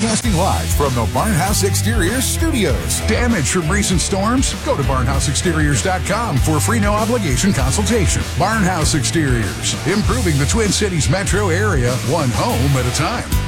Broadcasting live from the Barnhouse Exteriors studios. Damage from recent storms? Go to barnhouseexteriors.com for a free no-obligation consultation. Barnhouse Exteriors, improving the Twin Cities metro area, one home at a time.